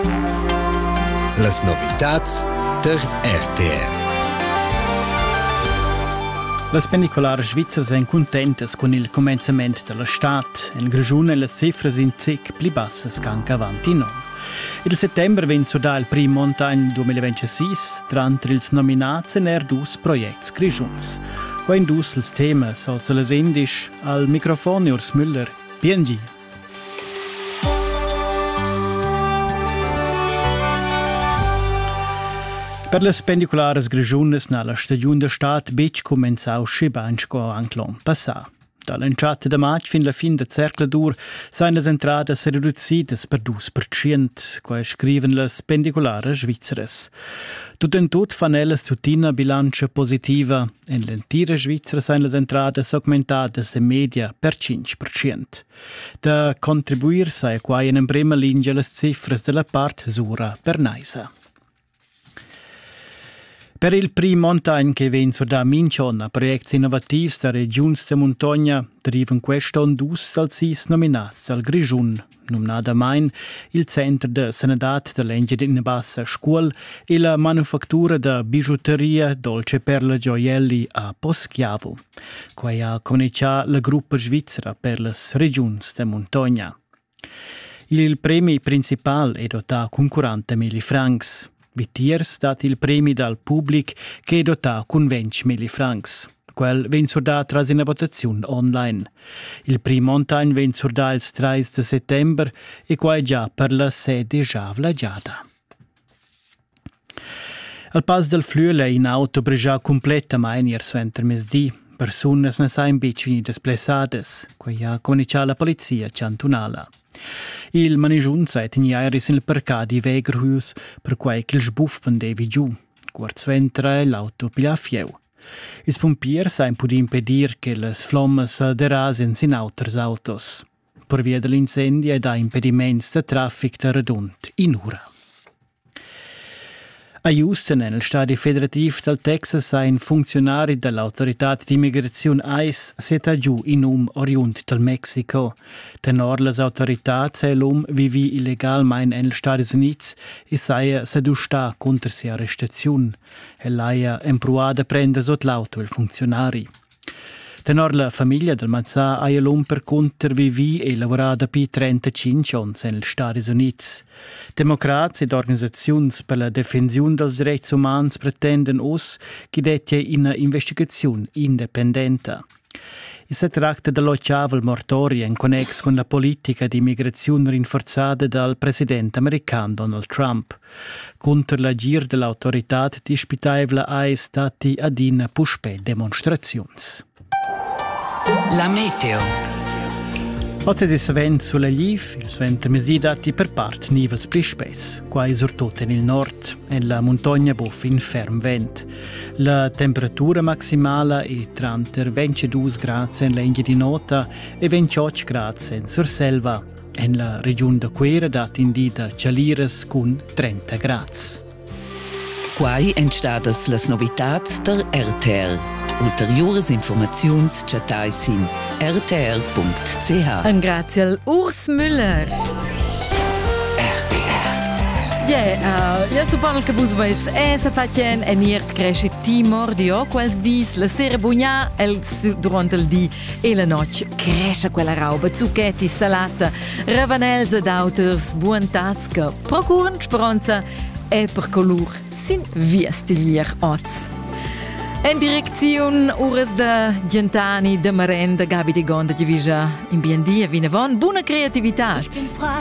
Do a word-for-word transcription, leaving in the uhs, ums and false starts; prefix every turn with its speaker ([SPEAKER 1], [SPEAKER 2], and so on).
[SPEAKER 1] Las novitats der R T R.
[SPEAKER 2] Las pendicolares svizzers sind contentas con il començament de l'estat. En Grischun e las cifras in sec pli bassas canca avanti non. Il settembre vien sodà il prim montagne duemilaventisei, tra ils nominats en er dus projects Grischuns. Qua in dus ils temas, als les indisch, al microfono Urs Müller, B N G. Per le pendicolares Grischunas nella stagione de stat bec començau schibanch co anche l'an passà. Dall'entrata de maig fin la fin de cercladur sain las entradas reduzidas per due per cento, qua scriven las pendicolares svizzeres. Tut en tut fan ellas tutina bilancia positiva, en l'entira svizzera sain las entradas augmentadas in media per cinque per cento. Da contribuir sai qua in prima linea las cifras della part sura per Naisa. Per il prim montagne che vien so da Mincion a proiects innovatius da regions de Montogna derivan queston dus al sis nominats al Grischun, nominada main il centro de sanadat de l'Engia in bassa scuol e la manufactura de bijouteria Dolce Perla Gioielli a Poschiavo, quai ha comunicato la gruppa svizzera per las regions de Montogna. Il premio principal è dotato con quarantamila francs. Vitiers dat il premi dal public che è dotato con ventimila francs. Quel vien sordat tras una votazione online. Il primo montagne vien sordat il tre de settembre e qua è già per la sede già vlagiata. Al pas del Flüele in auto bregia completa mainier su enter mesdì. Personas ne sain becini desplaçadas, qua ha comunicato la polizia cantonala. Il manigiun sa teniairis in il percà di Vegrhus per quai che il sbuff pendevi giù, quarts ventre e l'auto pila fieu. Ils pompiers sa pudi impedir che le flommas derasen in auters autos. Per via dell'incendio ed ha impediments de traffic de redunt in ura. A Houston, nel stadio federativ del Texas, sain funzionari dell'autoritat di immigrazione I C E seta giù in um oriunt del Mexico. Tenor las autoritats e l'um vivi illegalmein en Stati Units e saia sedusta contra si arrestazione. E laia empruada prende sot l'auto il funzionari. Tenor la famiglia del Mazzà ha l'um per conter vivi e lavorada pi trentacinque anni negli Stati Uniti. Democrats ed organizzazioni per la difensione dei diritti umani pretendono os che detti una investigazione indipendente. E si tratta dell'occhiavel mortoria in connex con la politica di immigrazione rinforzata dal presidente americano Donald Trump. Contro l'agir dell'autorità dispitaivla ai stati ad in puspe demonstrazioni.
[SPEAKER 1] La meteo.
[SPEAKER 2] Oggi si savent sulla Liv, il suo intermesi dati per part nivels pli spes, quai surtut nel nord, e la montagna buff in ferm vent. La temperatura maximale è tra ventidue gradi in l'Engia di Nota e ventotto gradi in Surselva, e la regione de Quera dat indida Cialiras con trenta gradi.
[SPEAKER 3] Quai entstadas las novitats der R T R. Ulteriores informaziuns chatais in r t r punct c h.
[SPEAKER 4] Un grazie al Urs Müller.
[SPEAKER 1] R T R.
[SPEAKER 4] Yeah, uh, io suppongo che vos vais essa facien e niert cresce timor di o quels dis la sera bugna el durante il di e la noche cresce quella roba zucchetti salata ravanels ed auters buontats che procuran speranza e per color sin viestiglier oz. In direzione ures de Gentani, de Marenda, Gabi de Gonda, Divisa, in B N D e Vinavon, buona creatività.